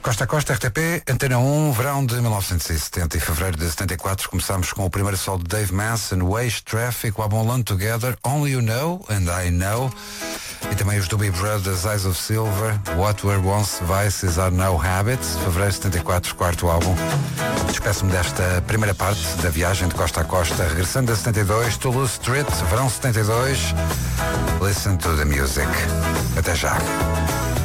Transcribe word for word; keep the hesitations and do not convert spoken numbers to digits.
Costa a Costa, R T P, Antena um, verão de mil novecentos e setenta e fevereiro de setenta e quatro. Começámos com o primeiro solo de Dave Manson, Waste Traffic, o álbum Alone Together, Only You Know and I Know, e também os Doobie Brothers, Eyes of Silver, What Were Once Vices Are Now Habits, fevereiro de setenta e quatro, quarto álbum. Despeço-me desta primeira parte da viagem de Costa a Costa, regressando a setenta e dois, Toulouse Street, verão setenta e dois, Listen to the Music. Até já.